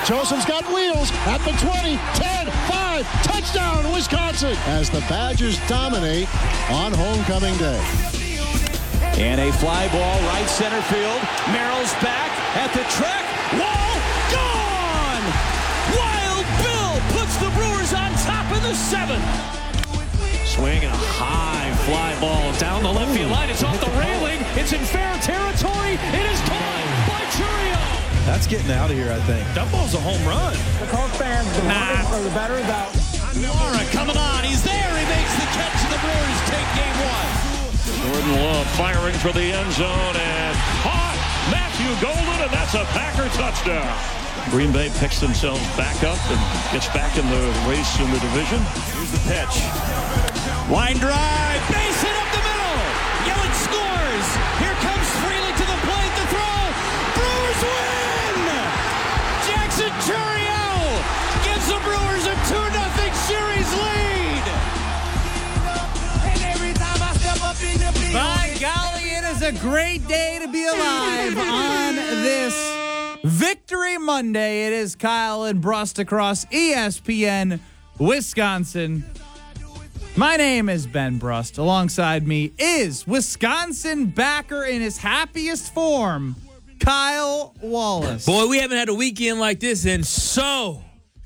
Joseph's got wheels at the 20, 10, 5, touchdown, Wisconsin, as the Badgers dominate on homecoming day. And a fly ball right center field. Merrill's back at the track. Wall gone! Wild Bill puts the Brewers on top in the 7th. Swing and a high fly ball down the left field line. It's off the railing. It's in fair territory. It is caught by Churio. That's getting out of here, I think. That ball's a home run. The Colts fans, the better about. Laura coming on. He's there. He makes the catch, and the Brewers take game 1. Jordan Love firing for the end zone, and hot Matthew Golden, and that's a Packer touchdown. Green Bay picks themselves back up and gets back in the race in the division. Here's the pitch. Line drive, base hit up the middle. Yelich scores. Here comes Freely to the plate. The throw. Brewers win. Jackson Churio gives the Brewers a 2-0 series lead. And every time I step up in the field. By golly, it is a great day to be alive on this Victory Monday. It is Kyle and Brust across ESPN Wisconsin. My name is Ben Brust. Alongside me is Wisconsin backer in his happiest form, Kyle Wallace. Boy, we haven't had a weekend like this in so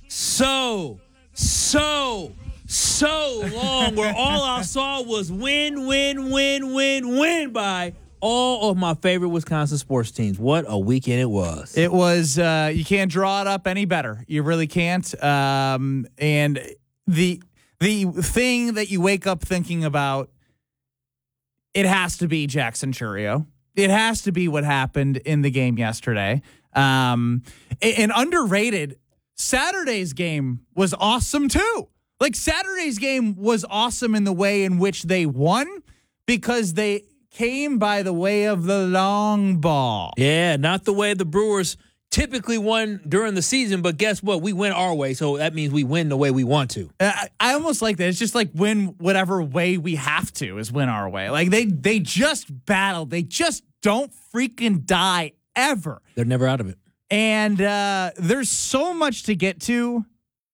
long, where all I saw was win by all of my favorite Wisconsin sports teams. What a weekend it was. It was, you can't draw it up any better. You really can't. And the thing that you wake up thinking about, it has to be Jackson Churio. It has to be what happened in the game yesterday. And underrated, Saturday's game was awesome too. Like, Saturday's game was awesome in the way in which they won, because they came by the way of the long ball. Yeah, not the way the Brewers typically won during the season, but guess what? We win our way, so that means we win the way we want to. I almost like that. It's just like win whatever way we have to is win our way. Like, they just battle. They just don't freaking die ever. They're never out of it. And there's so much to get to.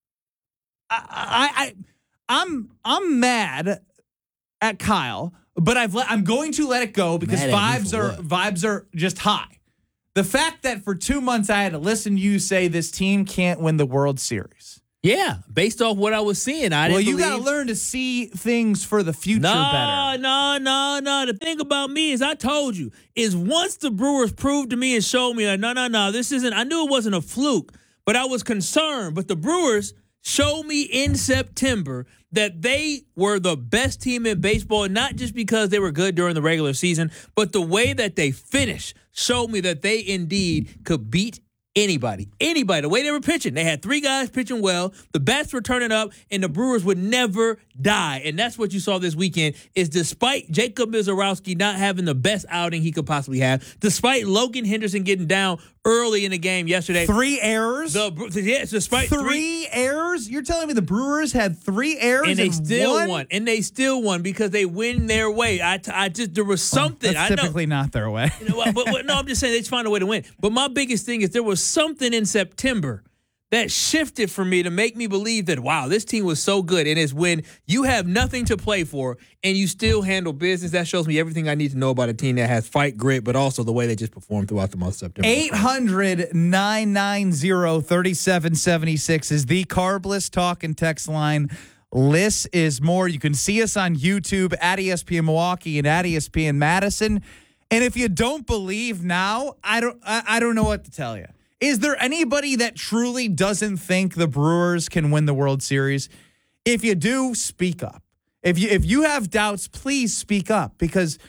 I'm mad at Kyle, but I'm going to let it go because vibes are just high. The fact that for 2 months I had to listen to you say this team can't win the World Series. Yeah, based off what I was seeing, I didn't believe. Well, you got to learn to see things for the future better. No. The thing about me is, I told you, is once the Brewers proved to me and showed me, like, no, this isn't. I knew it wasn't a fluke, but I was concerned. But the Brewers showed me in September that they were the best team in baseball, not just because they were good during the regular season, but the way that they finished showed me that they indeed could beat anybody. The way they were pitching. They had 3 guys pitching well. The bats were turning up, and the Brewers would never die. And that's what you saw this weekend, is despite Jacob Mizorowski not having the best outing he could possibly have, despite Logan Henderson getting down early in the game yesterday. 3 errors? Despite 3 errors? You're telling me the Brewers had 3 errors and they still won? And they still won because they win their way. There was something. That's typically not their way. But no, I'm just saying they just find a way to win. But my biggest thing is there was something in September that shifted for me to make me believe that, wow, this team was so good. And it's when you have nothing to play for and you still handle business. That shows me everything I need to know about a team that has fight, grit, but also the way they just performed throughout the month of September. 800-990-3776 is the Carbless talk and text line. Less is more. You can see us on YouTube at ESPN Milwaukee and at ESPN Madison. And if you don't believe now, I don't know what to tell you. Is there anybody that truly doesn't think the Brewers can win the World Series? If you do, speak up. If you have doubts, please speak up, because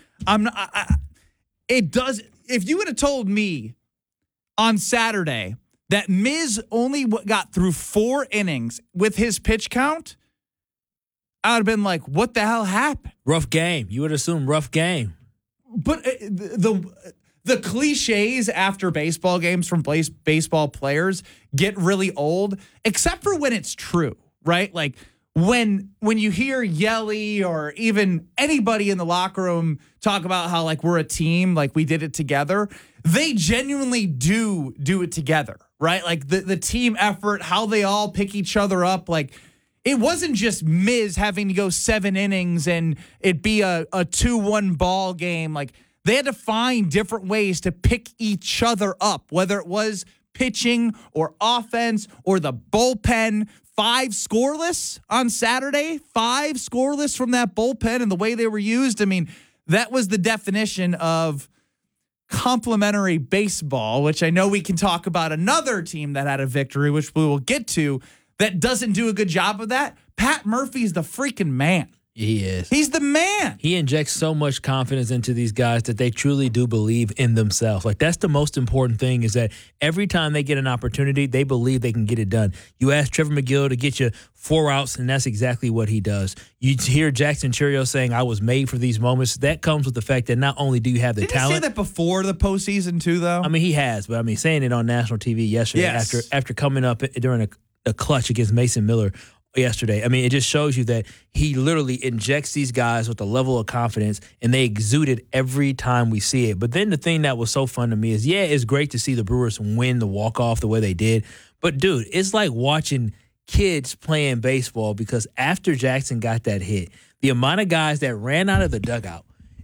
if you would have told me on Saturday that Miz only got through 4 innings with his pitch count, I would have been like, what the hell happened? Rough game. You would assume rough game. But the cliches after baseball games from baseball players get really old, except for when it's true, right? Like when you hear Yelly or even anybody in the locker room talk about how, like, we're a team, like we did it together, they genuinely do it together, right? Like the team effort, how they all pick each other up. Like it wasn't just Miz having to go 7 innings and it be a 2-1 ball game. Like they had to find different ways to pick each other up, whether it was pitching or offense or the bullpen. 5 scoreless on Saturday, 5 scoreless from that bullpen and the way they were used. I mean, that was the definition of complimentary baseball, which I know we can talk about another team that had a victory, which we will get to, that doesn't do a good job of that. Pat Murphy's the freaking man. He is. He's the man. He injects so much confidence into these guys that they truly do believe in themselves. Like, that's the most important thing, is that every time they get an opportunity, they believe they can get it done. You ask Trevor McGill to get you 4 outs, and that's exactly what he does. You hear Jackson Chourio saying, I was made for these moments. That comes with the fact that not only do you have the Didn't talent. he say that before the postseason too, though? I mean, he has, but I mean, saying it on national TV yesterday after coming up during a clutch against Mason Miller yesterday. I mean, it just shows you that he literally injects these guys with a level of confidence, and they exude it every time we see it. But then the thing that was so fun to me is, it's great to see the Brewers win the walk-off the way they did. But, dude, it's like watching kids playing baseball, because after Jackson got that hit, the amount of guys that ran out of the dugout,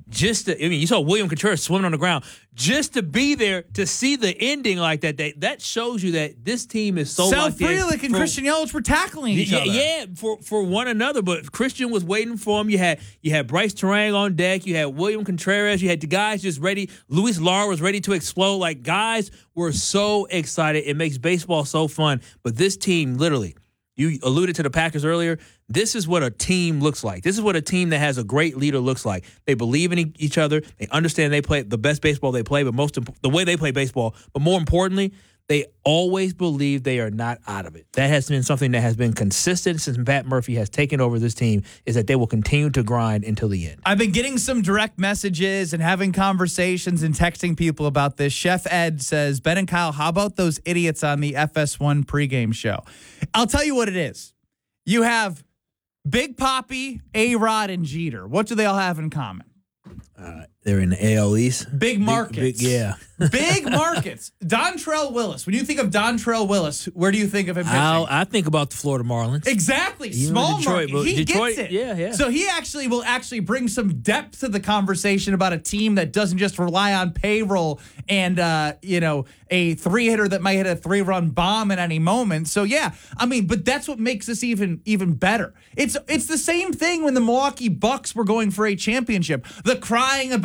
you saw William Contreras swimming on the ground just to be there to see the ending like that. That shows you that this team is so Sal locked in. Frelick and Christian Yelich were tackling each other. Yeah, for one another. But Christian was waiting for him. You had Bryce Terang on deck. You had William Contreras. You had the guys just ready. Luis Lara was ready to explode. Like, guys were so excited. It makes baseball so fun. But this team, literally, you alluded to the Packers earlier. This is what a team looks like. This is what a team that has a great leader looks like. They believe in each other. They understand they play the best baseball they play, but the way they play baseball. But more importantly, they always believe they are not out of it. That has been something that has been consistent since Pat Murphy has taken over this team, is that they will continue to grind until the end. I've been getting some direct messages and having conversations and texting people about this. Chef Ed says, Ben and Kyle, how about those idiots on the FS1 pregame show? I'll tell you what it is. You have Big Papi, A-Rod, and Jeter. What do they all have in common? They're in the AL East. Big markets. Big markets. Dontrelle Willis. When you think of Dontrelle Willis, where do you think of him pitching? I think about the Florida Marlins. Exactly. Even Small Detroit, market. He Detroit, gets it. yeah. So he will bring some depth to the conversation about a team that doesn't just rely on payroll and a 3-hitter that might hit a 3-run bomb at any moment. So but that's what makes this even better. It's the same thing when the Milwaukee Bucks were going for a championship. The crying about